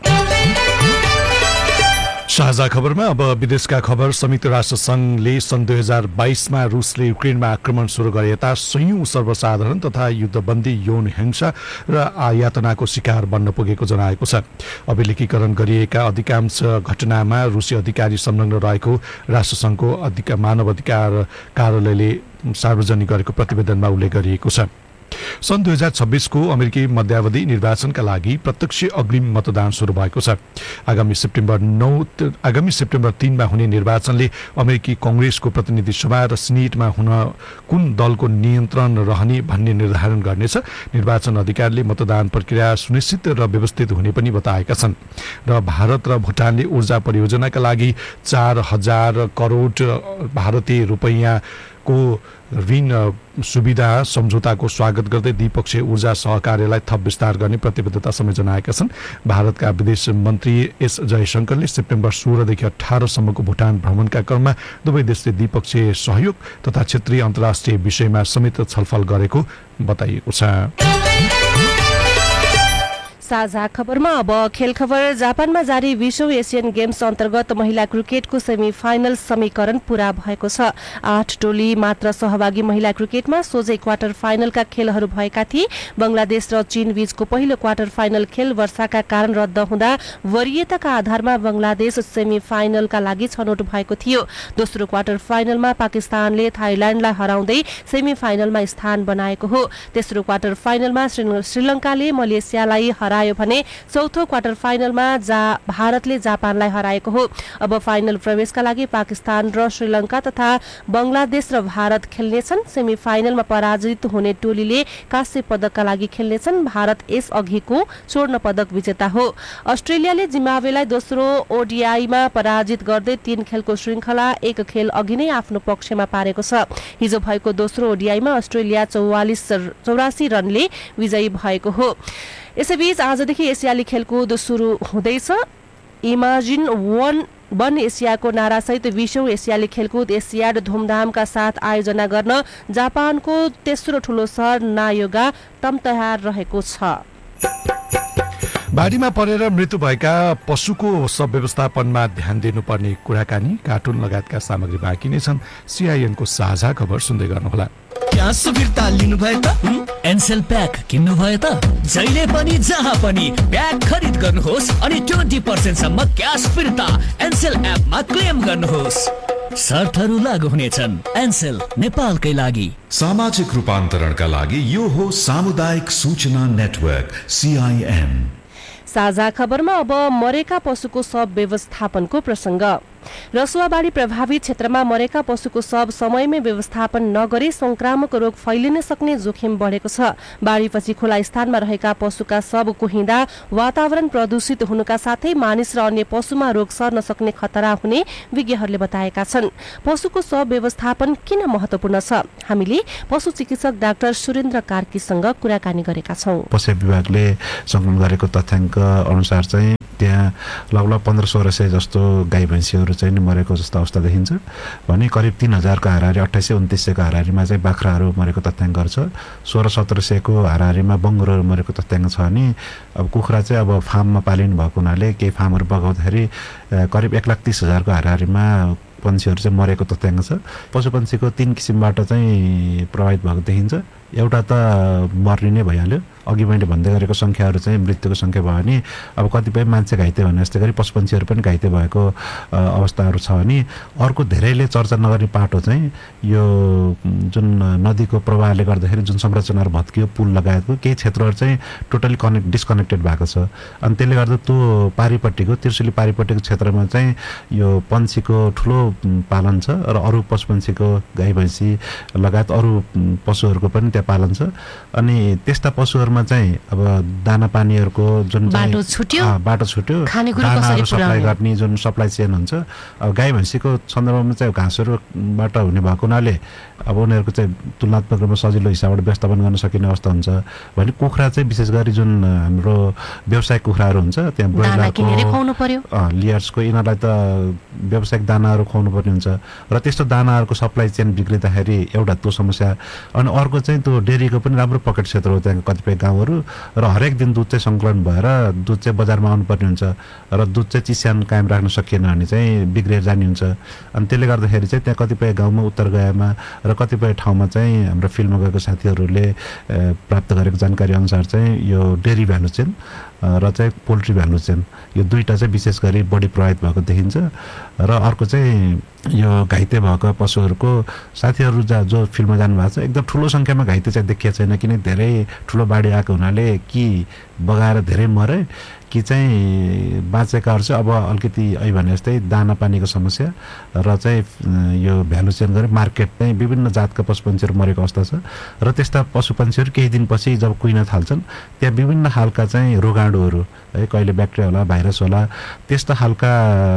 Speaker 2: साझा खबरमा अब विदेशका खबर। संयुक्त राष्ट्र संघले सन् 2022मा रुसले युक्रेनमा आक्रमण सुरु गरे यता सयौं सर्वसाधारण तथा युद्धबन्दी यौन हिंसा र यातनाको शिकार बन्न पुगेको जनाएको छ। अभिलेखीकरण गरिएका अधिकांश घटनामा रुसी अधिकारी संलग्न रहेको राष्ट्रसङ्घको मानव अधिकार कार्यालयले सार्वजनिक गरेको प्रतिवेदनमा उल्लेख गरिएको छ। सन् 2026को अमेरिकी मध्यावधि निर्वाचनका लागि प्रत्यक्ष अग्रिम मतदान सुरु भएको छ। आगामी सेप्टेम्बर 3मा हुने निर्वाचनले अमेरिकी कांग्रेसको प्रतिनिधि सभा र सिनेटमा हुन कुन दलको नियन्त्रण रहने भन्ने निर्धारण गर्नेछ। निर्वाचन अधिकारीले मतदान प्रक्रिया सुनिश्चित र व्यवस्थित हुने पनि बताएका छन् र भारत र भुटानले ऊर्जा परियोजनाका लागि 4000 करोड भारतीय रुपैयाँको ऋण सुविधा सम्झौताको स्वागत गर्दै द्विपक्षीय ऊर्जा सहकार्यलाई थप विस्तार गर्ने प्रतिबद्धता समेत जनाएका छन्। भारतका विदेश मन्त्री एस जयशंकरले सेप्टेम्बर 16देखि 18 सम्मको भुटान भ्रमणका क्रममा दुवै देशले द्विपक्षीय सहयोग तथा क्षेत्रीय अन्तर्राष्ट्रिय विषयमा समेत छलफल गरेको बताइएको छ।
Speaker 1: साझा खबरमा अब खेल खबर। जापानमा जारी विश्व एसियन गेम्स अन्तर्गत महिला क्रिकेटको सेमी फाइनल समीकरण पूरा भएको छ। 8 टोली मात्र सहभागी महिला क्रिकेटमा सोझै क्वार्टर फाइनलका खेलहरू भएका थिए। बंगलादेश र चीन बीचको पहिलो क्वार्टर फाइनल खेल वर्षाका कारण रद्द हुँदा वरियताका आधारमा बंगलादेश सेमी फाइनलका लागि छनौट भएको थियो। दोस्रो क्वार्टर फाइनलमा पाकिस्तानले थाइल्याण्डलाई हराउँदै सेमी फाइनलमा स्थान बनाएको हो। तेस्रो क्वार्टर फाइनलमा श्रीलङ्काले मलेसियालाई भने चौथो क्वार्टर फाइनलमा भारतले जापानलाई हराएको हो। अब फाइनल प्रवेशका लागि पाकिस्तान र श्रीलङ्का तथा बंगलादेश र भारत खेल्नेछन्। सेमी फाइनलमा पराजित हुने टोलीले काँस्य पदकका लागि खेल्नेछन्। भारत यस अघिको स्वर्ण पदक विजेता हो। अस्ट्रेलियाले जिम्बाब्वेलाई दोस्रो ओडिआईमा पराजित गर्दै 3 खेलको श्रृङ्खला 1 खेल अघि नै आफ्नो पक्षमा पारेको छ। हिजो भएको दोस्रो ओडिआईमा अस्ट्रेलिया 84 रनले विजयी भएको हो। यसैबीच आजदेखि एसियाली खेलकुद सुरु हुँदैछ। इमाजिन वन एसियाको नारासहित 20औं एसियाली खेलकुद एसियाड धुमधामका साथ आयोजना गर्न जापानको तेस्रो ठूलो सहर नायोगा तम तयार रहेको छ।
Speaker 2: बाढीमा परेर मृत्यु भएका पशुको सब व्यवस्थापनमा ध्यान दिनुपर्ने कुराकानी, कार्टुन लगायतका सामग्री बाँकी नै छन्। सीआईएनको साझा खबर सुन्दै गर्नुहोला।
Speaker 10: क्या सुविधा लिनु भयो त? एनसेल प्याक किन्नु भयो त? जहिले पनि जहाँ पनि प्याक खरिद गर्नुहोस् अनि 20% सम्म क्याश फिर्ता एनसेल एपमा क्लेम गर्नुहोस्। शर्तहरू लागू हुनेछन्। एनसेल नेपालकै लागि।
Speaker 3: सामाजिक रूपान्तरणका लागि यो हो सामुदायिक सूचना नेटवर्क सीआईएन।
Speaker 1: साझा खबरमा अब मरेका पशुको सब व्यवस्थापनको प्रसंग। रसुवाबाडी प्रभावित क्षेत्रमा मरेका पशुको शव समयमै व्यवस्थापन नगरी संक्रामक रोग फैलिन सक्ने जोखिम बढेको छ। बाढीपछि खुला स्थानमा रहेका पशुका शव कुहिँदा वातावरण प्रदूषित हुनुका साथै मानिस र अन्य पशुमा रोग सर्न सक्ने खतरा हुने विज्ञहरूले बताएका छन्। पशुको शव व्यवस्थापन किन महत्वपूर्ण छ? हामीले पशु चिकित्सक डाक्टर सुरेन्द्र कार्कीसँग कुराकानी गरेका छौं।
Speaker 11: पशु विभागले संकलन गरेको तथ्याङ्क अनुसार चाहिँ त्यहाँ लगभग 1500-1600 जस्तो गाई भैँसीहरू चाहिँ मरेको जस्तो अवस्था देखिन्छ भने करिब 3000 को हाराहारी 2800-2900 को हाराहारीमा चाहिँ बाख्राहरू मरेको तथ्याङ्कहरू छ। 1600-1700 को हाराहारीमा बङ्गुरहरू मरेको तथ्याङ्क छ भने अब कुखुरा चाहिँ अब फार्ममा पालिनु भएको हुनाले केही फार्महरू बगाउँदाखेरि करिब 1,30,000 को हाराहारीमा पन्छीहरू चाहिँ मरेको तथ्याङ्क छ। पशुपन्छीको 3 किसिमबाट चाहिँ प्रभावित भएको देखिन्छ। एउटा त मर्ने नै भइहाल्यो, अघि मैले भन्दै गरेको सङ्ख्याहरू चाहिँ मृत्युको सङ्ख्या भयो भने अब कतिपय मान्छे घाइते भने जस्तै गरी पशुपन्छीहरू पनि घाइते भएको अवस्थाहरू छ भने अर्को धेरैले चर्चा नगर्ने पाटो चाहिँ यो जुन नदीको प्रवाहले गर्दाखेरि जुन संरचनाहरू भत्कियो, पुल लगायतको केही क्षेत्रहरू चाहिँ टोटली डिस्कनेक्टेड भएको छ। अनि त्यसले गर्दा त्यो पारिपट्टिको त्रिशुली पारिपट्टिको क्षेत्रमा चाहिँ यो पन्छीको ठुलो पालन छ र अरू पशुपन्छीको गाई भैँसी लगायत अरू पशुहरूको पनि त्यहाँ पालन छ। अनि त्यस्ता पशुहरूमा चाहिँ अब दाना पानीहरूको जुन
Speaker 1: बाटो छुट्यो
Speaker 11: दानाहरू सप्लाई गर्ने जुन सप्लाई चेन हुन्छ, अब गाई भैँसीको सन्दर्भमा चाहिँ घाँसहरूबाट हुने भएको हुनाले अब उनीहरूको चाहिँ तुलनात्मक रूपमा सजिलो हिसाबबाट व्यवस्थापन गर्न सकिने अवस्था हुन्छ भने कुखुरा चाहिँ विशेष गरी जुन हाम्रो व्यावसायिक कुखुराहरू हुन्छ त्यहाँ ब्रोइलरको लियर्सको यिनीहरूलाई त व्यावसायिक दानाहरू खुवाउनु पर्ने हुन्छ र त्यस्तो दानाहरूको सप्लाई चेन बिग्रिँदाखेरि एउटा त्यो समस्या। अनि अर्को चाहिँ त्यो डेरीको पनि राम्रो पकेट क्षेत्र हो त्यहाँ कतिपय गाउँहरू र हरेक दिन दुध चाहिँ सङ्कलन भएर दुध चाहिँ बजारमा आउनुपर्ने हुन्छ र दुध चाहिँ चिस्यान कायम राख्न सकिएन भने चाहिँ बिग्रिएर जाने हुन्छ। अनि त्यसले गर्दाखेरि चाहिँ त्यहाँ कतिपय गाउँमा उत्तर गयामा र कतिपय ठाउँमा चाहिँ हाम्रो फिल्डमा गएको साथीहरूले प्राप्त गरेको जानकारी अनुसार चाहिँ यो डेरी भ्यालु चेन र चाहिँ पोल्ट्री भ्यालु चेन यो दुईटा चाहिँ विशेष गरी बढी प्रभावित भएको देखिन्छ। र अर्को चाहिँ यो घाइते भएको पशुहरूको साथीहरू जो फिल्डमा जानुभएको छ एकदम ठुलो सङ्ख्यामा घाइते चाहिँ देखिएको छैन, किन धेरै ठुलो बाढी आएको हुनाले कि बगाएर धेरै मरे कि चाहिँ बाँचेकाहरू चाहिँ अब अलिकति अहिले भने जस्तै दाना पानीको समस्या र चाहिँ यो भ्यालु चेन गरेर मार्केट चाहिँ विभिन्न जातका पशुपन्छीहरू मरेको अवस्था छ। र त्यस्ता पशुपन्छीहरू केही दिनपछि जब कुहिन थाल्छन् त्यहाँ विभिन्न खालका चाहिँ रोगाणुहरू है, कहिले ब्याक्टेरिया होला, भाइरस होला, त्यस्ता खालका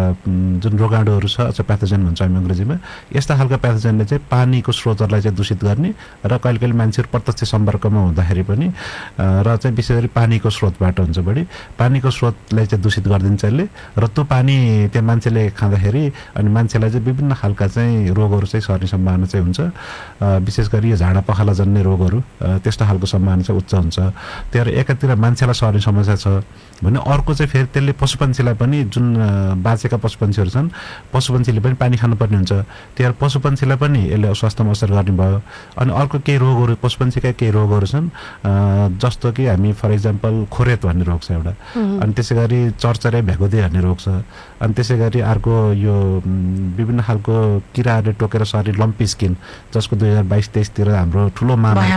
Speaker 11: जुन रोगाणुहरू छ अथवा प्याथोजेन भन्छ हामी अङ्ग्रेजीमा, यस्ता खालका प्याथोजेनले चाहिँ पानीको स्रोतहरूलाई चाहिँ दूषित गर्ने र कहिले कहिले मान्छेहरू प्रत्यक्ष सम्पर्कमा हुँदाखेरि पनि र चाहिँ विशेष गरी पानीको स्रोतबाट हुन्छ बढी पानीको स्रोतलाई चाहिँ दूषित गरिदिन्छ यसले र त्यो पानी त्यहाँ मान्छेले खाँदाखेरि अनि मान्छेलाई चाहिँ विभिन्न खालका चाहिँ रोगहरू चाहिँ सर्ने सम्भावना चाहिँ हुन्छ। विशेष गरी यो झाडा पखाला जन्ने रोगहरू त्यस्तो खालको सम्भावना चाहिँ उच्च हुन्छ। त्यही भएर एकातिर मान्छेलाई सर्ने समस्या छ भने अर्को चाहिँ फेरि त्यसले पशुपन्छीलाई पनि जुन बाँचेका पशुपन्छीहरू छन् पशुपन्छीले पनि पानी खानुपर्ने हुन्छ, त्यही भएर पशुपन्छीलाई पनि यसले स्वास्थ्यमा असर गर्ने भयो। अनि अर्को केही रोगहरू पशुपन्छीका केही रोगहरू छन् जस्तो कि हामी फर इक्जाम्पल खोरेत भन्ने रोग छ एउटा, अनि त्यसै गरी चरचरे भ्यागुदे भन्ने रोग छ, अनि त्यसै गरी अर्को यो विभिन्न खालको किराहरूले टोकेर सर्ने लम्पी स्किन जसको 2022-23 हाम्रो ठुलो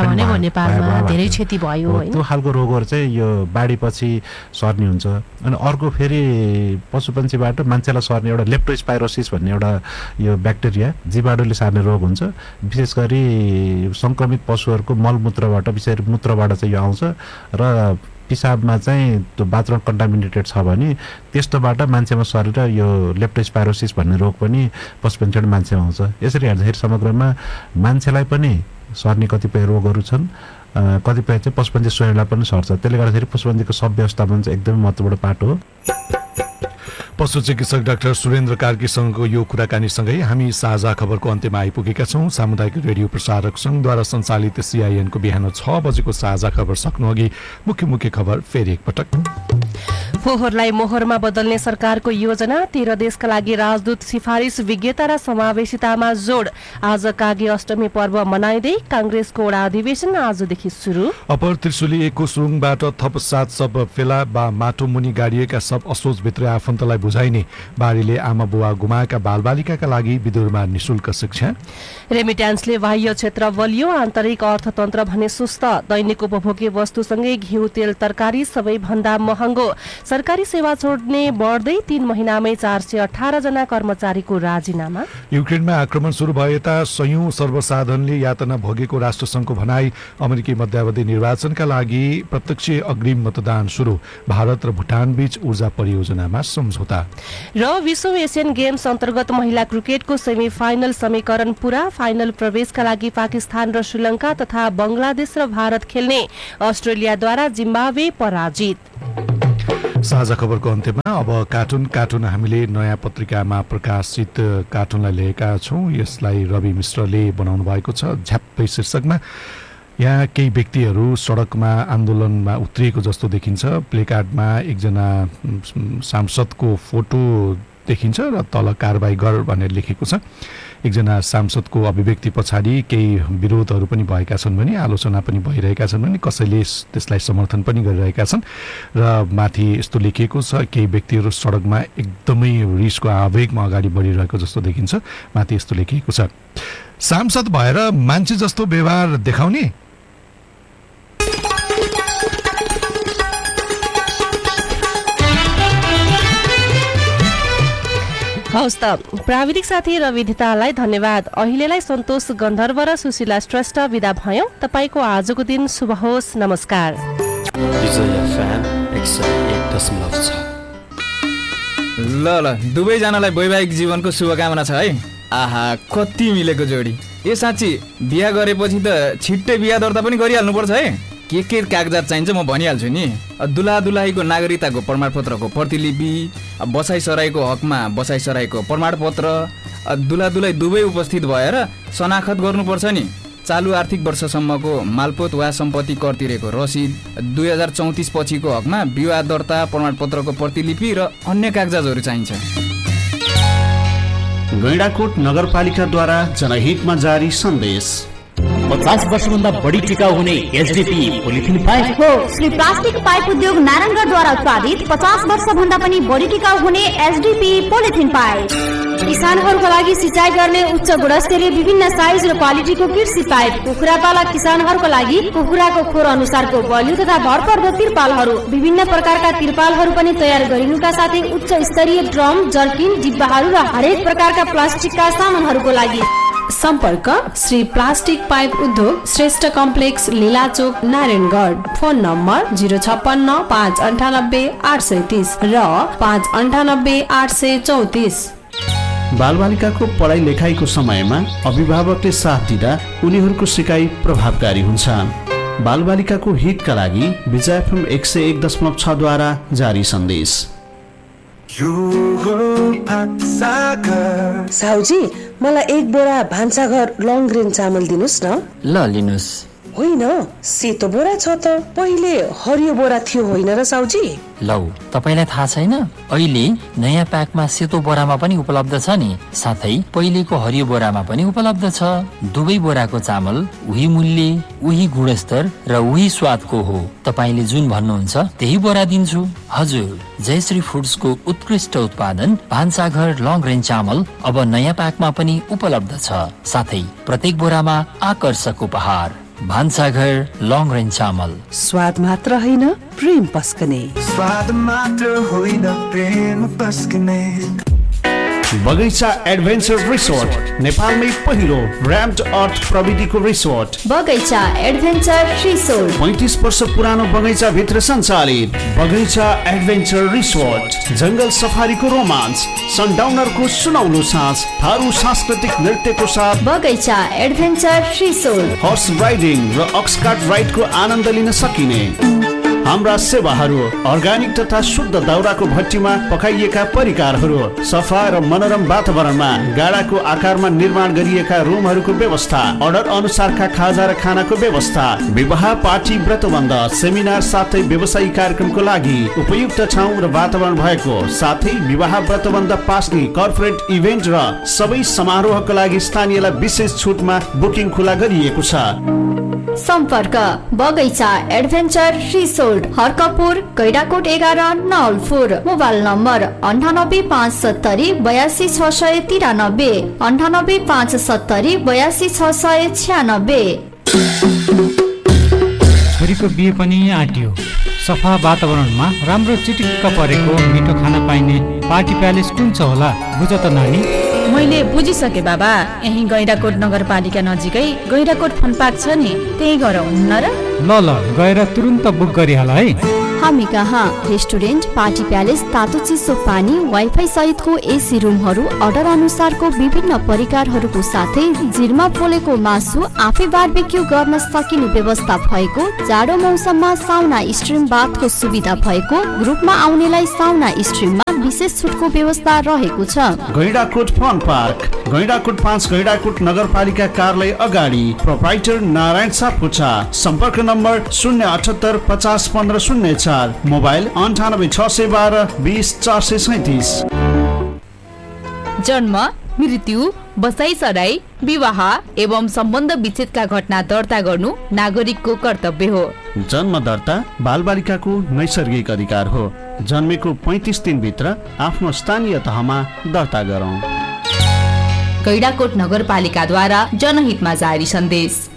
Speaker 1: धेरै क्षति भयो हैन,
Speaker 11: त्यो खालको रोगहरू चाहिँ यो बाढीपछि सर्ने हुन्छ। अनि अर्को फेरि पशुपन्छीबाट मान्छेलाई सर्ने एउटा लेप्टोस्पाइरोसिस भन्ने एउटा यो ब्याक्टेरिया जीवाणुले सार्ने रोग हुन्छ। विशेष गरी सङ्क्रमित पशुहरूको मलमूत्रबाट विशेष मूत्रबाट चाहिँ यो आउँछ र पिसाबमा चाहिँ त्यो बाथरुम कन्टामिनेटेड छ भने त्यस्तोबाट मान्छेमा सरेर यो लेप्टोस्पाइरोसिस भन्ने रोग पनि पशुपन्छीबाट मान्छेमा आउँछ। यसरी हेर्दाखेरि समग्रमा मान्छेलाई पनि सर्ने कतिपय रोगहरू छन्, कतिपय चाहिँ पशुपन्छी स्वयंलाई पनि सर्छ। त्यसले गर्दाखेरि पशुपन्छीको सब व्यवस्थापन चाहिँ एकदमै महत्त्वपूर्ण पाटो हो।
Speaker 2: पशु चिकित्सक डाक्टर सुरेन्द्र कार्कीसँगको यो कुराकानीसँगै हामी साझा खबरको अन्त्यमा आइपुगेका छौं। सामुदायिक रेडियो प्रसारक संघद्वारा सञ्चालित CIN को बिहान 6 बजेको साझा खबर सक्नु अघि मुख्य खबर फेरि एकपटक।
Speaker 1: फोहोरलाई मोहरमा बदल्ने सरकारको योजना, 13 देशका लागि राजदूत सिफारिस, विज्ञता र समावेशितामा जोड। आज कागी अष्टमी पर्व मनाइँदै कांग्रेसको वडा अधिवेशन आजदेखि सुरु।
Speaker 2: अपर त्रिशुली 1 को सुरुङबाट थप 7 शव फेला बा माटो मुनि गाडिएका सब असोजभित्र आफन्तलाई बुझाइने। बाढीले आमा बुवा गुमाएका बालबालिकाका लागि विदुरमा निशुल्क शिक्षा।
Speaker 1: रेमिट्यान्सले बाह्य क्षेत्र बलियो, आन्तरिक अर्थतन्त्र भने सुस्त। दैनिक उपभोग्य वस्तुसँगै घिउ, तेल, तरकारी सबैभन्दा महँगो। सरकारी सेवा छोड्ने बढ्दै 3 महिनामै 418 जना कर्मचारीको राजीनामा।
Speaker 2: युक्रेनमा आक्रमण सुरु भए यता सयौं सर्वसाधारणले यातना भोगेको राष्ट्रसङ्घको भनाई। अमेरिकी मध्यावधि निर्वाचनका लागि प्रत्यक्ष अग्रिम मतदान सुरु। भारत र भुटान बीच ऊर्जा परियोजनामा सम्झौता।
Speaker 1: र विश्व एसियन गेम्स अन्तर्गत महिला क्रिकेटको सेमी फाइनल समीकरण पूरा। फाइनल प्रवेशका लागि पाकिस्तान र श्रीलङ्का तथा बंगलादेश र भारत खेल्ने। अस्ट्रेलियाद्वारा जिम्बाब्वे पराजित।
Speaker 2: साझा खबरको अन्त्यमा अब कार्टुन हामीले नयाँ पत्रिकामा प्रकाशित कार्टुनलाई लिएका छौं। यसलाई रवि मिश्रले बनाउनु भएको छ। झ्याप्पै शीर्षकमा यहाँ केही व्यक्तिहरू सडकमा आन्दोलनमा उत्रिएको जस्तो देखिन्छ। प्लेकार्डमा एकजना सांसदको फोटो देखिन्छ र तल कारबाही गर भनेर लेखेको छ। एकजना सांसदको अभिव्यक्ति पछाडि केही विरोधहरू पनि भएका छन् भने आलोचना पनि भइरहेका छन् भने कसैले त्यसलाई समर्थन पनि गरिरहेका छन् र माथि यस्तो लेखिएको छ केही व्यक्तिहरू सडकमा एकदमै रिसको आवेगमा अगाडि बढिरहेको जस्तो देखिन्छ। माथि यस्तो लेखिएको छ, सांसद भएर मान्छे जस्तो व्यवहार देखाउने।
Speaker 1: हवस् त, प्राविधिक साथी रविधितालाई धन्यवाद। अहिलेलाई सन्तोष गन्धर्व र सुशीला श्रेष्ठ विदा भयौं। तपाईको आजको दिन शुभ होस्। नमस्कार।
Speaker 12: ल दुवैजनालाई वैवाहिक जीवनको शुभकामना छ है। आहा कति मिलेको जोडी। ए साँच्ची बिहा गरेपछि त छिट्टै बिहा दर्ता पनि गरिहाल्नुपर्छ है। के कागजात चाहिन्छ म भनिहाल्छु नि। दुला दुलाहीको नागरिकताको प्रमाणपत्रको प्रतिलिपि, बसाइसराईको हकमा बसाइसराईको प्रमाणपत्र, दुला दुलाई दुवै उपस्थित भएर शनाखत गर्नुपर्छ नि। चालु आर्थिक वर्षसम्मको मालपोत वा सम्पत्ति कर तिरेको रसिद, 2034 पछिको हकमा विवाह दर्ता प्रमाणपत्रको प्रतिलिपि र अन्य कागजातहरू चाहिन्छ।
Speaker 13: गैंडाकोट नगरपालिकाद्वारा जनहितमा जारी सन्देश।
Speaker 14: 50 वर्षभन्दा बढी टिकाउ हुने एचडीपी पोलिथिन पाइप
Speaker 15: हो। श्री प्लास्टिक पाइप उद्योग नारायणगढद्वारा उत्पादित 50 वर्षभन्दा पनि बढी टिकाउ हुने एचडीपी पोलिथिन पाइप। किसानहरूको लागि सिँचाइ गर्ने उच्च गुणस्तरीय विभिन्न साइज र क्वालिटीको कृषि पाइप। कुखुरा पालक किसानहरूको लागि कुखुराको खोर अनुसारको बलियो तथा भरपर्दो तिरपालहरू, विभिन्न प्रकारका तिरपालहरू पनि तयार गरिनुका साथै उच्च स्तरीय ड्रम, जर्किन, डिब्बाहरू र हरेक प्रकारका प्लास्टिकका सामानहरूको लागि
Speaker 16: सम्पर्क श्री प्लास्टिक पाइप उद्योग, Shrestha complex, लीलाचोक, Narayangarh. Phone number 056 598 830 र 598 834।
Speaker 13: बालबालिकाको पढाइ लेखाइको समयमा अभिभावकले साथ दिँदा उनीहरूको सिकाइ प्रभावकारी हुन्छ। बालबालिकाको हितका लागि विजय FM 101.6 द्वारा जारी सन्देश।
Speaker 17: साहुजी मलाई 1 बोरा भान्साघर लङ ग्रेन चामल दिनुस् न।
Speaker 18: ल लिनुस्।
Speaker 17: होइन सेतो बोरा छ त, पहिले हरियो बोरा थियो होइन र साहुजी?
Speaker 18: लौ तपाईलाई थाहा छैन, अहिले नयाँ प्याकमा सेतो बोरामा पनि उपलब्ध छ नि, साथै पहिलेको हरियो बोरामा पनि उपलब्ध छ। दुवै बोराको चामल उही मूल्य, उही गुणस्तर र उही स्वादको हो। तपाईले जुन भन्नुहुन्छ त्यही बोरा दिन्छु। हजुर, जयश्री फुड्सको उत्कृष्ट उत्पादन भान्साघर लङ रेन्ज चामल अब नयाँ प्याकमा पनि उपलब्ध छ, साथै प्रत्येक बोरामा आकर्षक उपहार। भान्साघर लङ रेन्ज चामल,
Speaker 17: स्वाद मात्र होइन प्रेम पस्कने।
Speaker 19: स्वाद मात्र होइन प्रेम पस्कने।
Speaker 13: बगैँचा एडभेन्चर रिसोर्ट, नेपालमै पहिलो र्याम्ड अर्थ प्रविधिको रिसोर्ट।
Speaker 15: बगैँचा एडभेन्चर रिसोर्ट
Speaker 13: 35 वर्ष पुरानो बगैँचा भित्र सञ्चालित बगैँचा एडभेन्चर रिसोर्ट। जंगल सफारीको रोमान्च, सनडाउनरको सुनौलो साँझ, थारू सांस्कृतिक नृत्यको साथ
Speaker 15: बगैँचा एडभेन्चर रिसोर्ट।
Speaker 13: हर्स राइडिङ र अक्सकार्ट राइडको आनन्द लिन सकिने। हाम्रा सेवाहरू अर्ग्यानिक तथा शुद्ध दाउराको भट्टीमा पकाइएका परिकारहरू, सफा र मनोरम वातावरणमा गाडाको आकारमा निर्माण गरिएका रुमहरूको व्यवस्था, अर्डर अनुसारका खाजा र खानाको व्यवस्था, विवाह पार्टी व्रतबन्ध सेमिनार साथै व्यवसायिक कार्यक्रमको लागि उपयुक्त ठाउँ र वातावरण भएको, साथै विवाह व्रतबन्ध पास्ने कर्पोरेट इभेन्ट र सबै समारोहका लागि स्थानीयलाई विशेष छुटमा बुकिङ खुला गरिएको छ।
Speaker 15: सम्पर्क बगैँचा adventure resort road Harkapur Gaindakot 11 Nawalpur. Mobile number 9857 82 693 9857 82 696।
Speaker 20: छोरीको बिहे पनि आँट्यो। सफा वातावरणमा राम्रो चिटिक्क परेको मिठो खाना पाइने पार्टी प्यालेस कुन छ होला बुझ त नानी।
Speaker 21: मैले बुझिसके बाबा, यही गैंडाकोट नगरपालिका नजिकै गैंडाकोट फन पार्क छ नि, त्यही गरौँ न र।
Speaker 20: ल गएर तुरुन्त बुक गरिहाल है।
Speaker 15: हामी कहाँ रेस्टुरेन्ट, पार्टी प्यालेस, तातो चिसो पानी, वाइफाई सहितको एसी रुमहरू, अर्डर अनुसारको विभिन्न परिकारहरूको साथै जिरमा पोलेको मासु आफै बारबेक्यू गर्न सकिने व्यवस्था भएको, जाडो मौसममा साउना स्ट्रिम बाथको सुविधा भएको, ग्रुपमा आउनेलाई साउना स्ट्रिममा विशेष छुटको व्यवस्था रहेको छ।
Speaker 13: गैंडाकोट फन पार्क, गैंडाकोट 5 गैंडाकोट नगरपालिका कार्यालय अगाडि, प्रोप्राइटर नारायण सापकोटा। सम्पर्क नम्बर 078 50 15 04, मोबाइल 98 612 20 437।
Speaker 21: जन्म, मृत्यु, बसाइसराई, विवाह एवं सम्बन्ध विच्छेदका घटना दर्ता गर्नु नागरिकको कर्तव्य हो।
Speaker 13: जन्म दर्ता बालबालिकाको नैसर्गिक अधिकार हो। जन्मेको 35 दिनभित्र आफ्नो स्थानीय तहमा दर्ता गरौँ।
Speaker 21: गैंडाकोट नगरपालिकाद्वारा जनहितमा जारी सन्देश।